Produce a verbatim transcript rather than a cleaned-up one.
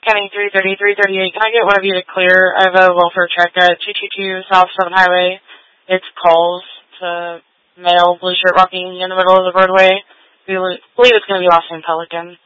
Scanning three thirty, three thirty-eight. Can I get one of you to clear? I have a welfare check at two two two South seventh Highway. It's calls to male blue shirt walking in the middle of the roadway. We believe it's going to be last name Pelican.